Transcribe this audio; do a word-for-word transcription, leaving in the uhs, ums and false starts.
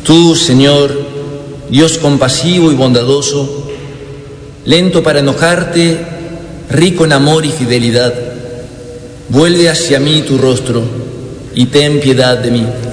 Tú, Señor, Dios compasivo y bondadoso, lento para enojarte, rico en amor y fidelidad, vuelve hacia mí tu rostro y ten piedad de mí.